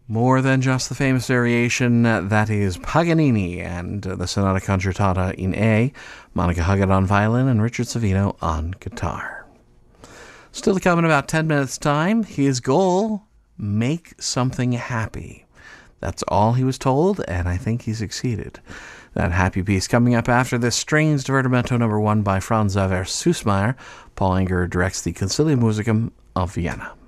More than just the famous variation, that is Paganini and the Sonata Concertata in A, Monica Huggett on violin and Richard Savino on guitar. Still to come in about 10 minutes' time, his goal, make something happy. That's all he was told, and I think he succeeded. That happy piece coming up after this Strange Divertimento No. 1 by Franz Xaver Süssmayr. Paul Enger directs the Concilium Musicum of Vienna.